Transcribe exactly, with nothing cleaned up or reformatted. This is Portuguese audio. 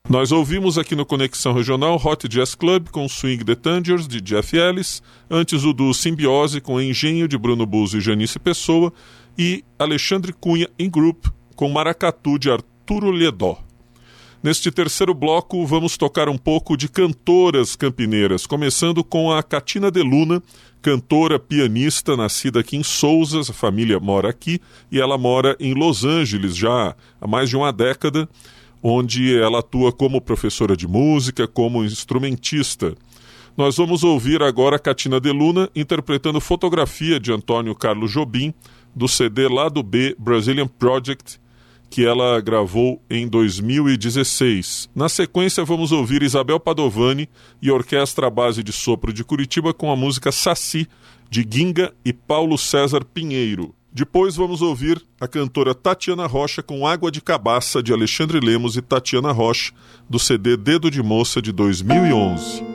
Nós ouvimos aqui no Conexão Regional Hot Jazz Club com Swing the Tangers, de Jeff Ellis, antes o do Simbiose com Engenho, de Bruno Buzo e Janice Pessoa, e Alexandre Cunha em Group com Maracatu, de Arturo Ledó. Neste terceiro bloco vamos tocar um pouco de cantoras campineiras, começando com a Catina de Luna, cantora pianista nascida aqui em Sousa. A família mora aqui e ela mora em Los Angeles já há mais de uma década, onde ela atua como professora de música, como instrumentista. Nós vamos ouvir agora a Catina de Luna interpretando Fotografia, de Antônio Carlos Jobim, do C D Lado B Brazilian Project, que ela gravou em dois mil e dezesseis. Na sequência vamos ouvir Isabel Padovani e Orquestra à Base de Sopro de Curitiba com a música Saci, de Ginga e Paulo César Pinheiro. Depois vamos ouvir a cantora Tatiana Rocha com Água de Cabaça, de Alexandre Lemos e Tatiana Rocha, do C D Dedo de Moça, de dois mil e onze.